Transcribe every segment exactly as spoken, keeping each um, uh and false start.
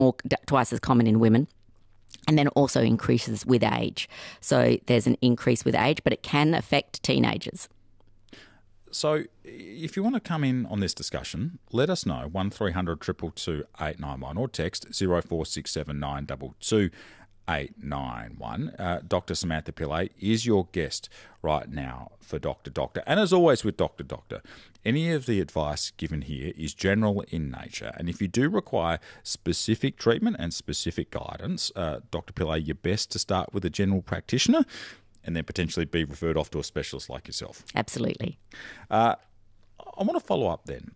more twice as common in women. And then also increases with age. So there's an increase with age, but it can affect teenagers. So if you want to come in on this discussion, let us know, one three hundred two two two eight nine one or text zero four six seven nine two two eight nine one. Uh, Doctor Samantha Pillay is your guest right now for Doctor Doctor. And as always with Doctor Doctor, any of the advice given here is general in nature. And if you do require specific treatment and specific guidance, uh, Doctor Pillay, you're best to start with a general practitioner and then potentially be referred off to a specialist like yourself. Absolutely. Uh, I want to follow up then.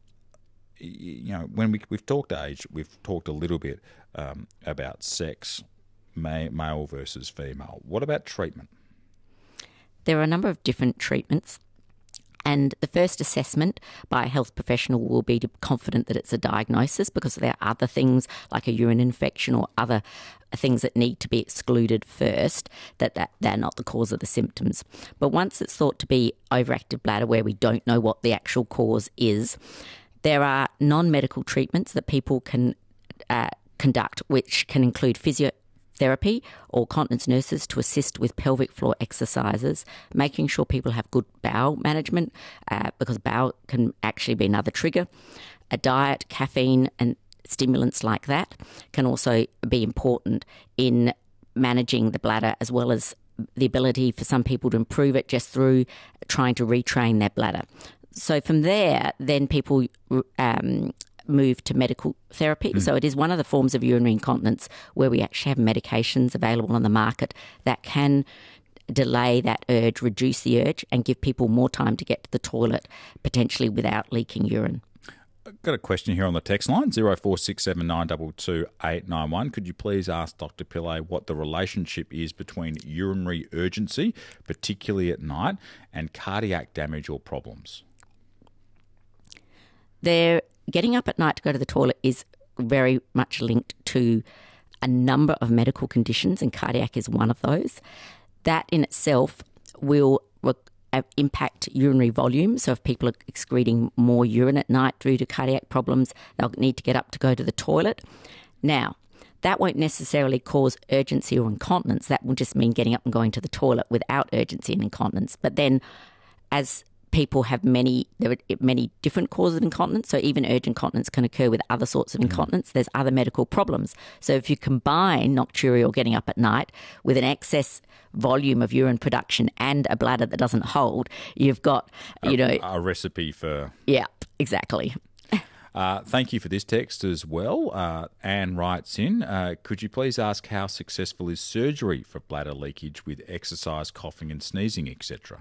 You know, when we, we've talked age, we've talked a little bit um, about sex, male versus female. What about treatment? There are a number of different treatments. And the first assessment by a health professional will be to be confident that it's a diagnosis, because there are other things like a urine infection or other things that need to be excluded first, that, that they're not the cause of the symptoms. But once it's thought to be overactive bladder, where we don't know what the actual cause is, there are non-medical treatments that people can uh, conduct, which can include physio therapy or continence nurses to assist with pelvic floor exercises, making sure people have good bowel management, uh, because bowel can actually be another trigger. A diet, caffeine and stimulants like that can also be important in managing the bladder, as well as the ability for some people to improve it just through trying to retrain their bladder. So from there, then people um, move to medical therapy. Mm. So it is one of the forms of urinary incontinence where we actually have medications available on the market that can delay that urge, reduce the urge, and give people more time to get to the toilet, potentially without leaking urine. I've got a question here on the text line, zero four six seven nine two two eight nine one. Could you please ask Doctor Pillay what the relationship is between urinary urgency, particularly at night, and cardiac damage or problems? There Getting up at night to go to the toilet is very much linked to a number of medical conditions, and cardiac is one of those. That in itself will re- impact urinary volume. So if people are excreting more urine at night due to cardiac problems, they'll need to get up to go to the toilet. Now, that won't necessarily cause urgency or incontinence. That will just mean getting up and going to the toilet without urgency and incontinence. But then as people have many, there are many different causes of incontinence, so even urgent incontinence can occur with other sorts of incontinence. Mm. There's other medical problems. So if you combine nocturia or getting up at night with an excess volume of urine production and a bladder that doesn't hold, you've got, you a, know... A recipe for... Yeah, exactly. Uh, thank you for this text as well. Uh, Anne writes in, uh, could you please ask how successful is surgery for bladder leakage with exercise, coughing and sneezing, et cetera?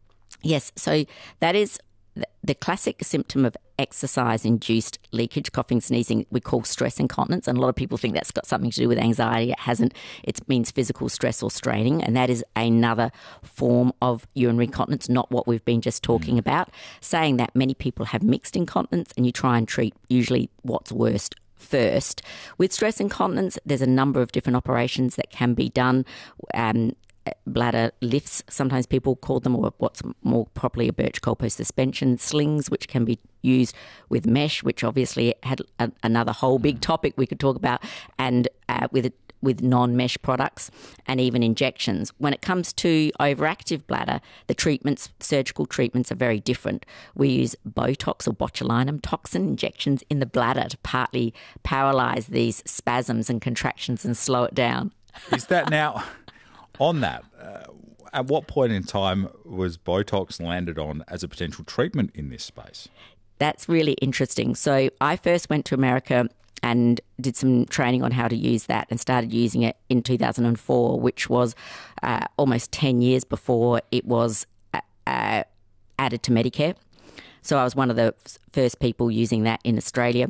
Yes, so that is the classic symptom of exercise-induced leakage, coughing, sneezing, we call stress incontinence, and a lot of people think that's got something to do with anxiety. It hasn't. It means physical stress or straining, and that is another form of urinary incontinence, not what we've been just talking mm. about. Saying that, many people have mixed incontinence, and you try and treat usually what's worst first. With stress incontinence, there's a number of different operations that can be done. Um, bladder lifts, sometimes people call them, or what's more properly a Birch-Goldpost suspension, slings, which can be used with mesh, which obviously had a, another whole big topic we could talk about, and uh, with with non-mesh products and even injections. When it comes to overactive bladder, the treatments, surgical treatments are very different. We use Botox or botulinum toxin injections in the bladder to partly paralyse these spasms and contractions and slow it down. Is that now... On that, uh, at what point in time was Botox landed on as a potential treatment in this space? That's really interesting. So I first went to America and did some training on how to use that and started using it in two thousand four, which was uh, almost ten years before it was uh, uh, added to Medicare. So I was one of the first people using that in Australia.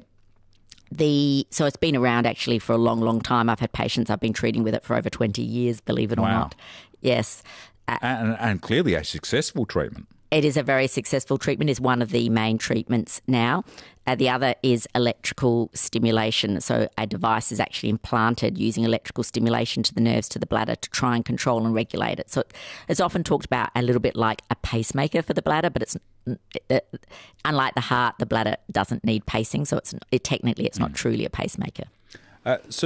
The so it's been around actually for a long, long time. I've had patients I've been treating with it for over twenty years, believe it or wow. not. Yes. Uh, and, and clearly a successful treatment. It is a very successful treatment, is one of the main treatments now. Uh, the other is electrical stimulation. So a device is actually implanted using electrical stimulation to the nerves, to the bladder, to try and control and regulate it. So it's often talked about a little bit like a pacemaker for the bladder, but it's uh, unlike the heart, the bladder doesn't need pacing. So it's it, technically it's not mm. truly a pacemaker. Uh,